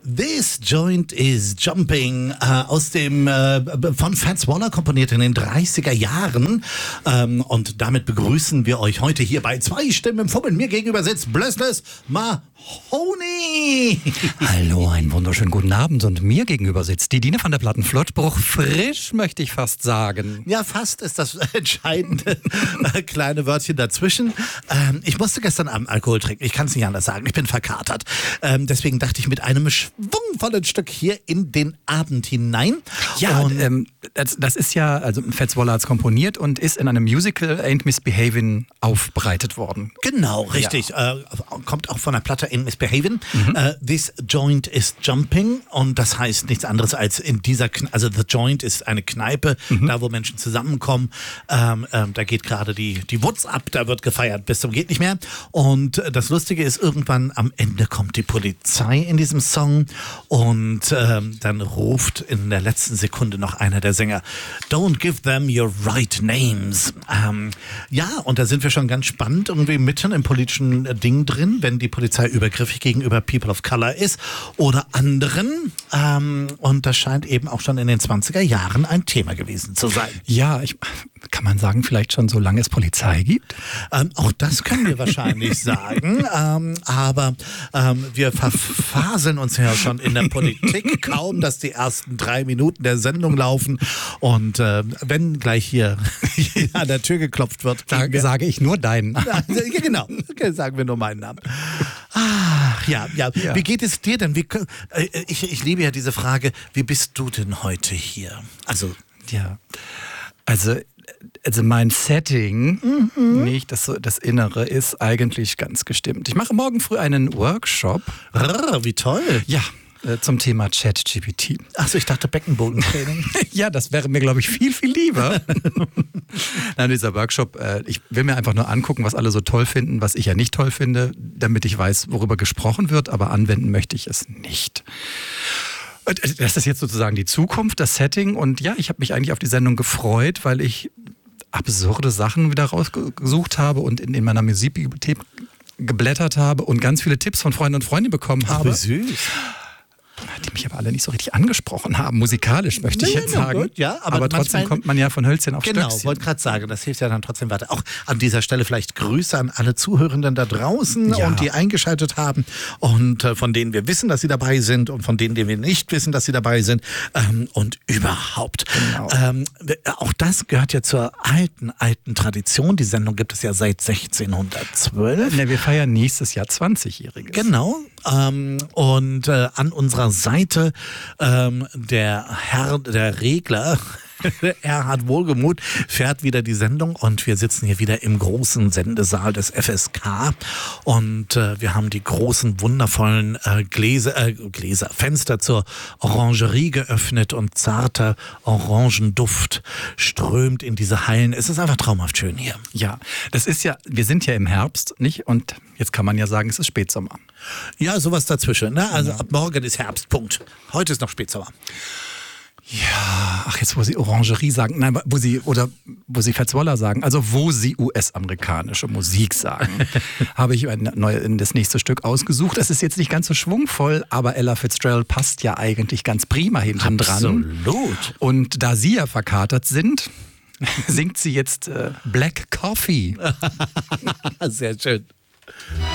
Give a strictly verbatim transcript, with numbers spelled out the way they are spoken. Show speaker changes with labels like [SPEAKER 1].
[SPEAKER 1] This Joint is Jumping äh, aus dem äh, von Fats Waller komponiert in den dreißiger Jahren. Ähm, und damit begrüßen wir euch heute hier bei zwei Stimmen im Fummeln. Mir gegenüber sitzt Blessless Mahoney.
[SPEAKER 2] Hallo, einen wunderschönen guten Abend. Und mir gegenüber sitzt die Dine von der Plattenflottbruch. Frisch, möchte ich fast sagen.
[SPEAKER 1] Ja, fast ist das entscheidende äh, kleine Wörtchen dazwischen. Ähm, ich musste gestern Abend Alkohol trinken. Ich kann es nicht anders sagen. Ich bin verkatert. Ähm, deswegen dachte ich mit einem schwungvollen Stück hier in den Abend hinein.
[SPEAKER 2] Ja,
[SPEAKER 1] und,
[SPEAKER 2] ähm, das, das ist ja, also Fats Waller hat es komponiert und ist in einem Musical Ain't Misbehavin' aufbereitet worden.
[SPEAKER 1] Genau, richtig. Ja. Äh, kommt auch von der Platte Ain't Misbehavin'. Mhm. Uh, this Joint is Jumping. Und das heißt nichts anderes als in dieser, Kne- also The Joint ist eine Kneipe, mhm. da wo Menschen zusammenkommen. Ähm, ähm, da geht gerade die, die Wutz ab, da wird gefeiert bis zum geht nicht mehr. Und das Lustige ist, irgendwann am Ende kommt die Polizei in diesem Song und ähm, dann ruft in der letzten Sekunde noch einer der Sänger, Don't give them your right names. Ähm, ja, und da sind wir schon ganz spannend irgendwie mitten im politischen äh, Ding drin, wenn die Polizei übergriffig gegenüber People of Color ist oder anderen. Ähm, und das scheint eben auch schon in den zwanziger Jahren ein Thema gewesen zu sein.
[SPEAKER 2] Ja, ich, kann man sagen, vielleicht schon so lange es Polizei gibt?
[SPEAKER 1] Ähm, auch das können wir wahrscheinlich sagen. Ähm, aber ähm, wir verfaseln uns ja schon in der Politik kaum, dass die ersten drei Minuten der Sendung laufen. Und äh, wenn gleich hier an der Tür geklopft wird,
[SPEAKER 2] da wir, sage ich nur deinen Namen.
[SPEAKER 1] Ja, genau, okay, sagen wir nur meinen Namen. Ach, ja, ja, ja. Wie geht es dir denn? Wie, äh, ich, ich liebe ja diese Frage, wie bist du denn heute hier? Also,
[SPEAKER 2] ja, also Also mein Setting, mhm. nicht das, das Innere, ist eigentlich ganz gestimmt. Ich mache morgen früh einen Workshop.
[SPEAKER 1] Rrr, wie toll.
[SPEAKER 2] Ja, äh, zum Thema ChatGPT.
[SPEAKER 1] Achso, ich dachte Beckenbodentraining.
[SPEAKER 2] Ja, das wäre mir, glaube ich, viel, viel lieber. Nein, dieser Workshop, äh, ich will mir einfach nur angucken, was alle so toll finden, was ich ja nicht toll finde, damit ich weiß, worüber gesprochen wird, aber anwenden möchte ich es nicht. Das ist jetzt sozusagen die Zukunft, das Setting. Und ja, ich habe mich eigentlich auf die Sendung gefreut, weil ich absurde Sachen wieder rausgesucht habe und in, in meiner Musikbibliothek geblättert habe und ganz viele Tipps von Freunden und Freundinnen bekommen habe.
[SPEAKER 1] Ach, wie süß.
[SPEAKER 2] Die mich aber alle nicht so richtig angesprochen haben, musikalisch möchte ich
[SPEAKER 1] ja,
[SPEAKER 2] jetzt
[SPEAKER 1] ja,
[SPEAKER 2] sagen.
[SPEAKER 1] Gut, ja, aber
[SPEAKER 2] aber trotzdem kommt man ja von Hölzchen auf
[SPEAKER 1] Genau,
[SPEAKER 2] Stöckchen.
[SPEAKER 1] wollte gerade sagen, das hilft ja dann trotzdem weiter. Auch an dieser Stelle vielleicht Grüße an alle Zuhörenden da draußen
[SPEAKER 2] ja.
[SPEAKER 1] und die eingeschaltet haben und äh, von denen wir wissen, dass sie dabei sind und von denen, die wir nicht wissen, dass sie dabei sind ähm, und überhaupt.
[SPEAKER 2] Genau.
[SPEAKER 1] Ähm, auch das gehört ja zur alten, alten Tradition. Die Sendung gibt es ja seit sechzehnhundertzwölf.
[SPEAKER 2] Ne, wir feiern nächstes Jahr zwanzigjähriges.
[SPEAKER 1] Genau. Ähm, und äh, an unserer Seite ähm, der Herr, der Regler, Erhard Wohlgemuth, fährt wieder die Sendung und wir sitzen hier wieder im großen Sendesaal des F S K und äh, wir haben die großen, wundervollen äh, Gläser, äh, Gläser, Fenster zur Orangerie geöffnet und zarter Orangenduft strömt in diese Hallen. Es ist einfach traumhaft schön hier.
[SPEAKER 2] Ja, das ist ja, wir sind ja im Herbst, nicht? Und jetzt kann man ja sagen, es ist Spätsommer.
[SPEAKER 1] Ja, sowas dazwischen. Ne? Also ab morgen ist Herbst, Punkt. Heute ist noch Spätsommer.
[SPEAKER 2] Ja, ach jetzt, wo Sie Orangerie sagen, nein, wo Sie, oder wo Sie Fats Waller sagen, also wo Sie U S-amerikanische Musik sagen, habe ich ein neues, das nächste Stück ausgesucht. Das ist jetzt nicht ganz so schwungvoll, aber Ella Fitzgerald passt ja eigentlich ganz prima hinten dran.
[SPEAKER 1] Absolut.
[SPEAKER 2] Und da Sie ja verkatert sind, singt sie jetzt äh, Black Coffee.
[SPEAKER 1] Sehr schön.